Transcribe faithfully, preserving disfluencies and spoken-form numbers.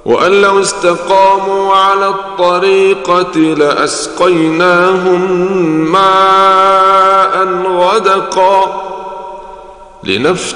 وأن لو استقاموا على الطريقة لأسقيناهم ماء غدقا لنفتح